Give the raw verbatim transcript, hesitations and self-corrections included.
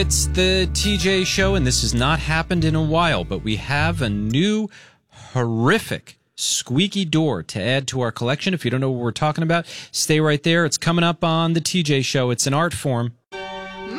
It's the T J Show, and this has not happened in a while, but we have a new horrific squeaky door to add to our collection. If you don't know what we're talking about, stay right there. It's coming up on the T J Show. It's an art form.